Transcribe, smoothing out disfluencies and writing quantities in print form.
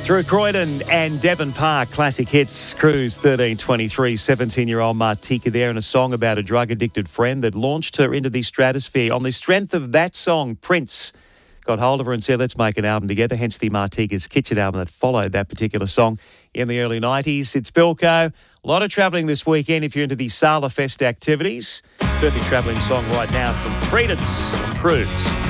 Through Croydon and Devon Park, classic hits, Cruise 1323, 17-year-old Martika there, and a song about a drug-addicted friend that launched her into the stratosphere. On the strength of that song, Prince got hold of her and said, let's make an album together, hence the Martika's Kitchen album that followed that particular song in the early 90s. It's Bilko. A lot of travelling this weekend if you're into the Sala Fest activities. Perfect travelling song right now from Credence on Cruise.